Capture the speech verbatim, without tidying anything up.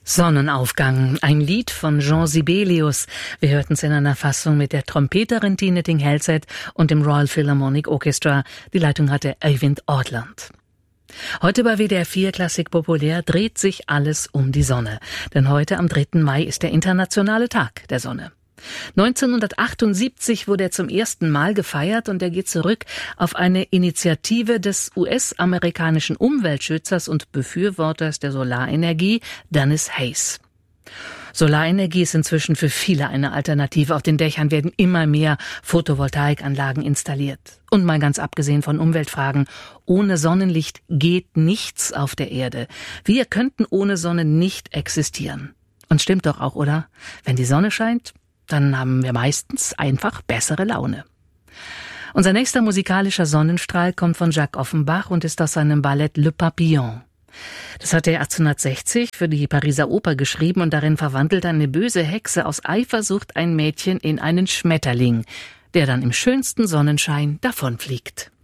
Sonnenaufgang, ein Lied von Jean Sibelius. Wir hörten es in einer Fassung mit der Trompeterin Tine Ting-Helseth und dem Royal Philharmonic Orchestra. Die Leitung hatte Eivind Ortland. Heute bei W D R vier Klassik Populär dreht sich alles um die Sonne. Denn heute am dritten Mai ist der internationale Tag der Sonne. neunzehnhundertachtundsiebzig wurde er zum ersten Mal gefeiert und er geht zurück auf eine Initiative des U S-amerikanischen Umweltschützers und Befürworters der Solarenergie, Dennis Hayes. Solarenergie ist inzwischen für viele eine Alternative. Auf den Dächern werden immer mehr Photovoltaikanlagen installiert. Und mal ganz abgesehen von Umweltfragen, ohne Sonnenlicht geht nichts auf der Erde. Wir könnten ohne Sonne nicht existieren. Und stimmt doch auch, oder? Wenn die Sonne scheint, dann haben wir meistens einfach bessere Laune. Unser nächster musikalischer Sonnenstrahl kommt von Jacques Offenbach und ist aus seinem Ballett Le Papillon. Das hat er achtzehnhundertsechzig für die Pariser Oper geschrieben und darin verwandelt eine böse Hexe aus Eifersucht ein Mädchen in einen Schmetterling, der dann im schönsten Sonnenschein davonfliegt.